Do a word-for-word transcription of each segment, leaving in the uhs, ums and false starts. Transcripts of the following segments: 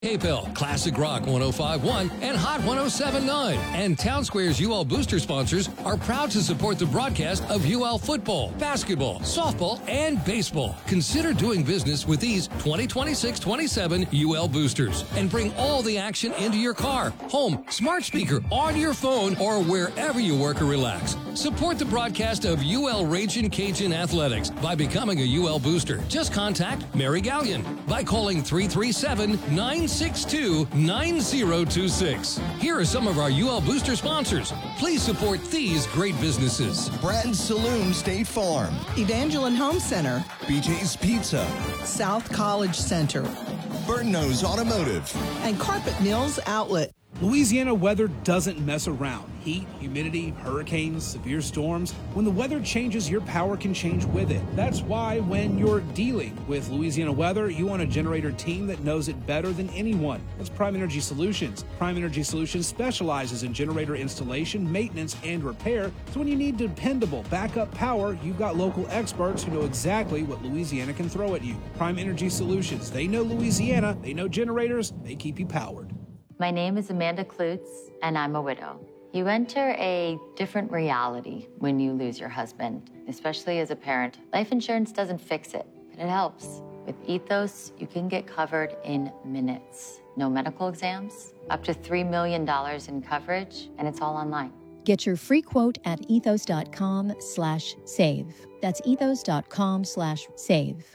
K-Pel, Classic Rock one oh five point one, and Hot one oh seven point nine. And Town Square's U L Booster sponsors are proud to support the broadcast of U L football, basketball, softball, and baseball. Consider doing business with these twenty twenty-six twenty-seven U L Boosters and bring all the action into your car, home, smart speaker, on your phone, or wherever you work or relax. Support the broadcast of U L Ragin' Cajun Athletics by becoming a U L Booster. Just contact Mary Gallion by calling three three seven, nine six two, nine zero two six. Here are some of our U L Booster sponsors. Please support these great businesses. Brad's Saloon State Farm, Evangeline Home Center, B J's Pizza, South College Center, Burtonose Automotive, and Carpet Mills Outlet. Louisiana weather doesn't mess around. Heat, humidity, hurricanes, severe storms. When the weather changes, your power can change with it. That's why when you're dealing with Louisiana weather, you want a generator team that knows it better than anyone. That's Prime Energy Solutions. Prime Energy Solutions specializes in generator installation, maintenance, and repair. So when you need dependable backup power, you've got local experts who know exactly what Louisiana can throw at you. Prime Energy Solutions. They know Louisiana. They know generators. They keep you powered. My name is Amanda Klutz, and I'm a widow. You enter a different reality when you lose your husband, especially as a parent. Life insurance doesn't fix it, but it helps. With Ethos, you can get covered in minutes. No medical exams, up to three million dollars in coverage, and it's all online. Get your free quote at ethos.com slash save. That's ethos.com slash save.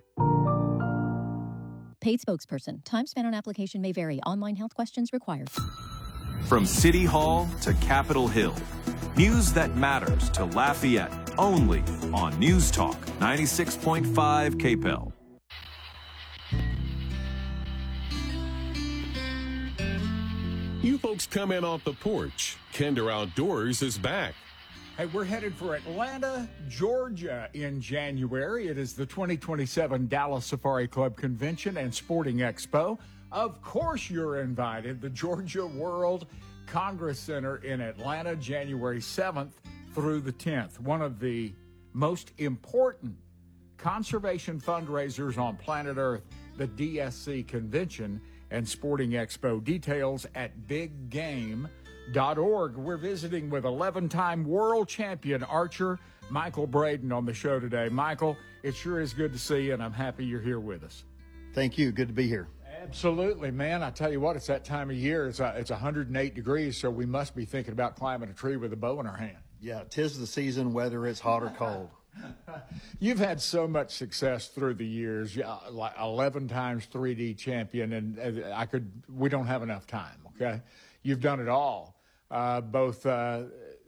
Paid spokesperson. Time spent on application may vary. Online health questions required. From City Hall to Capitol Hill, news that matters to Lafayette, only on News Talk ninety-six point five K-Pel. You folks come in off the porch. Kinder Outdoors is back. Hey, we're headed for Atlanta, Georgia in January. It is the twenty twenty-seven Dallas Safari Club Convention and Sporting Expo. Of course you're invited. The Georgia World Congress Center in Atlanta, January seventh through the tenth. One of the most important conservation fundraisers on planet Earth, the D S C Convention and Sporting Expo. Details at big game dot org. We're visiting with eleven-time world champion archer Michael Braden on the show today. Michael, it sure is good to see you, and I'm happy you're here with us. Thank you. Good to be here. Absolutely, man. I tell you what, it's that time of year. It's, uh, it's one hundred eight degrees, so we must be thinking about climbing a tree with a bow in our hand. Yeah, 'tis the season, whether it's hot or cold. You've had so much success through the years, yeah, like eleven times three D champion, and uh, I could. We don't have enough time. Okay, you've done it all. Uh, both uh,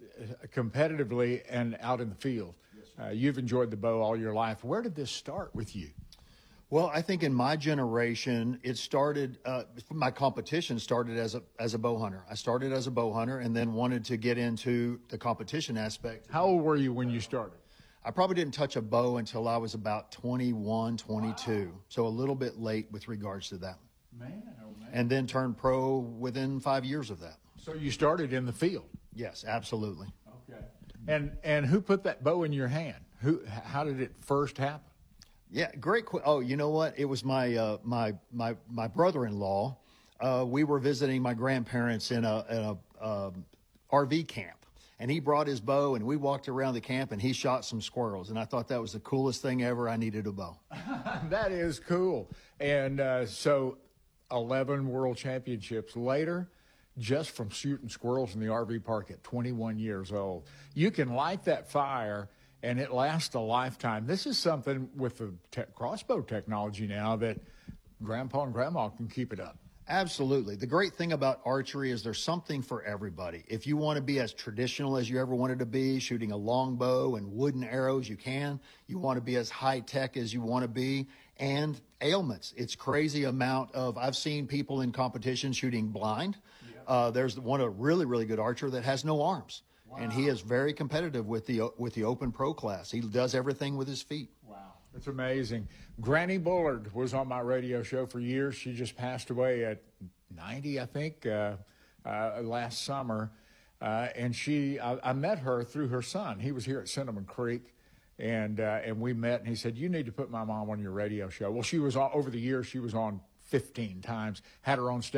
competitively and out in the field. Uh, you've enjoyed the bow all your life. Where did this start with you? Well, I think in my generation, it started, uh, my competition started as a as a bow hunter. I started as a bow hunter and then wanted to get into the competition aspect. How old were you when you started? I probably didn't touch a bow until I was about twenty-one, twenty-two. Wow. So a little bit late with regards to that. Man, oh man. And then turned pro within five years of that. So you started in the field? Yes, absolutely. Okay. And and who put that bow in your hand? Who? How did it first happen? Yeah, great. Qu- oh, you know what? It was my uh, my my my brother-in-law. Uh, we were visiting my grandparents in a, in a um, R V camp, and he brought his bow, and we walked around the camp, and he shot some squirrels, and I thought that was the coolest thing ever. I needed a bow. That is cool. And uh, so, eleven world championships later, just from shooting squirrels in the R V park at twenty-one years old. You can light that fire, and it lasts a lifetime. This is something with the te- crossbow technology now that grandpa and grandma can keep it up. Absolutely. The great thing about archery is there's something for everybody. If you want to be as traditional as you ever wanted to be, shooting a longbow and wooden arrows, you can. You want to be as high-tech as you want to be. And ailments. It's crazy amount of, I've seen people in competition shooting blind. Yeah. Uh, there's one, a really, really good archer that has no arms. Wow. And he is very competitive with the with the open pro class. He does everything with his feet. Wow. It's amazing. Granny Bullard was on my radio show for years. She just passed away at ninety, I think, uh, uh, last summer. Uh, and she, I, I met her through her son. He was here at Cinnamon Creek, and uh, and we met. And he said, "You need to put my mom on your radio show." Well, she was on, over the years. She was on fifteen times. Had her on stage